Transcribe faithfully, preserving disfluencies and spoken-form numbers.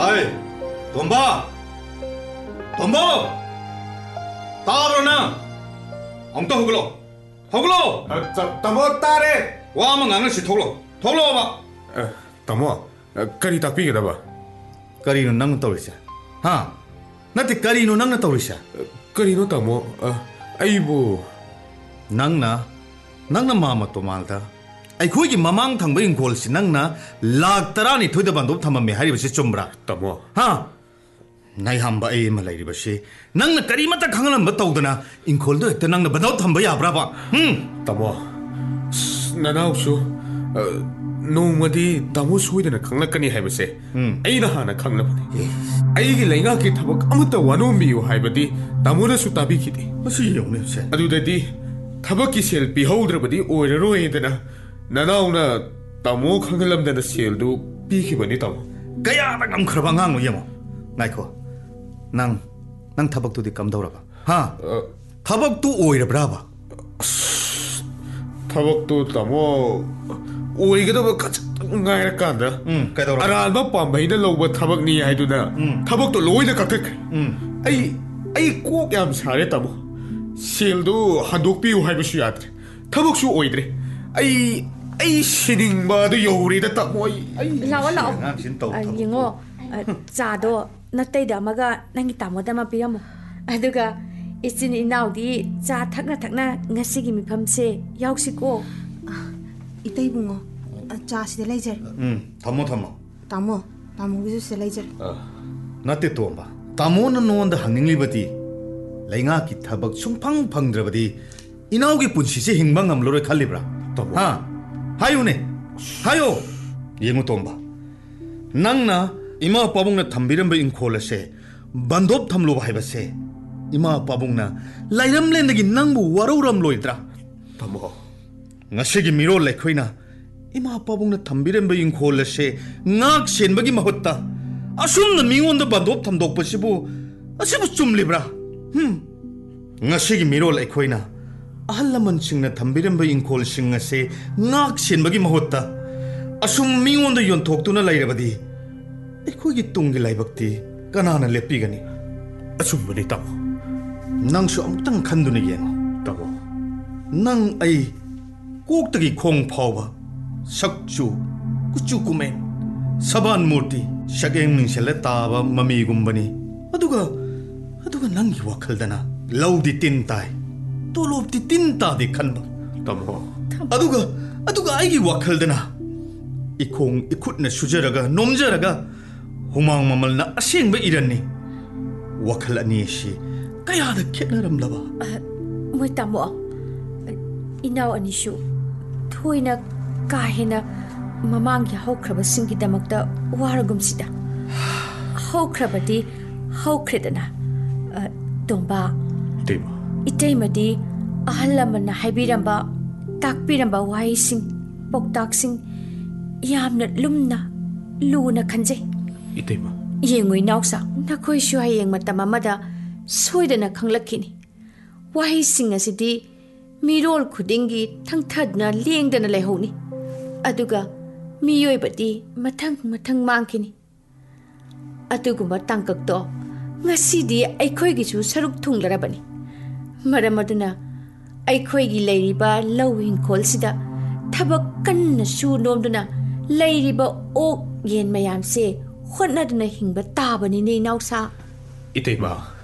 Hey, Tomba! Tomba! Taro na! Ang to huglo! Huglo! Tamo tare! Wa mang ang si thoglo. Thoglo ba? Tamo, kari takpi kita ba? Kari no nang tawisa. Ha? Nati kari no nang na tawisa. Kari no tamo, aibu. Nang na, nang na mama to malta. Ay kuigi mamang thang ba yung call si nang na lag tarani thuida bandop thama me hari basi chumbra. Tamo. Ha? Nai hamba ay malai ri basi. Nang na kari mata khangalam ba tawdana in call do ekta nang na bandop thamba ya bra ba. Hmm. Tamo. Nanau su. Nongmadi tamo suidana khanglakani haibase. Aina hana khanglabani. Aigi lainga ki thabak amata wanombiyu haibadi tamona su tabi khiti. Basi yone se. Adudadi thabak ki sel pi haudrabadi oiraroi dana. Nanauna tamo khanglamdana sel du pi khibani tamo. Kaya ta ngam khraba ngang no yemo. Naiko. Nang nang thabak tu di kam dauraba. Ha? Thabak tu oirabra ba. Thabak tu tamo oigada ka ngai ka da. Um, kai dauraba. Aralba pambai na loba thabak ni haiduna. Thabak tu loida ka thak. Ai ai kok yam sare tamo. Sel du handok pi haibusu yadre. Thabak su oidre. Ai ai sining ba du yori da tamo ai. Lao lao. Ngang sin taw. Yingo cha do natai da maga nangi tamo da ma piramo. Aduga isin inaw di cha thakna thakna ngasi gi mifam se yauksi ko. Itai bungo. Cha si lejer. Um, thamo thamo. Tamo, tamo gi se lejer. Nate tomba. Tamo na non da hangingli bati. Lainga ki thabak sungphang phangdrabadi inaw gi punsi se hingbang ngam lore khalibra. Tamo. Ha? Hayo ne. Hayo. Yengu tomba. Nangna ima pabungna thambiramba inkolase bandop thamlo haibase. Ima pabungna lairam lendagi nangbu warouram loidra. Tamo. Ngasigi miro lekhoina ima pabungna thambiramba inkolase ngak senbagi mahutta asumna mingonda bandop thamdokpasibu asibu chumlibra. Hmm. Ngasigi miro lekhoina ahalaman singna thambiramba inkol singase ngak senbagi mahutta asum mingonda yontoktuna lairabadi ekhoi tungi laibakti kanana lepigani. Asumani tamo. Nang su amtang khanduna yengo. Tamo. Nang ai koktagi khong phawa sakchu kuchu kumen saban murti shageng mingsele taba mami gumbani aduga aduga nangi wakaldana laudi tin tai tolop ti tin ta de khanba. Tamo. Aduga aduga ai wakaldana ikong ikutna sujaraga nomjaraga humang mamalna asengba iranni wakal ani shi kaya da khetnaram laba. Moi tamo. Inaw anishu thoina kahena mamang ya haukraba singi damakta waragum sida. Haukrabadi haukredana. Tomba. Tema. Itaimadi ahalamana haibiramba takpiramba waising poktaksing yamna lumna luna khanje. Itema. Yengui nausa nakhoi shu hayeng matam amada soidana khanglakhini. Waising asidi mirol khudingi thangthadna lengdana leihoni. Aduga miyoibadi mathang mathang mangkini. Atuguma tangkakto ngasidi aikhoi gi chu saruk thunglarabani. Maramaduna aikhoi gi leiriba lowing call sida thabak kanna su nomduna leiriba ok yen mayam se khotnaduna hingba tabani ne nausa. Itema.